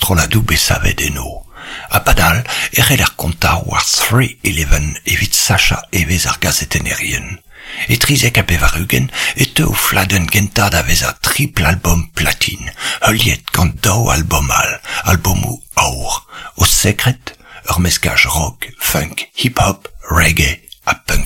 astroladu besavedeno. A badal, conta war 3-11 evit Sacha evez ar gazetenerien. E trizek a bevarugen, e teu fladen gentad avez a triple album platine, heuliet gant daou albumu aur. O sekret, ur meskaj rock, funk, hip-hop, reggae a punk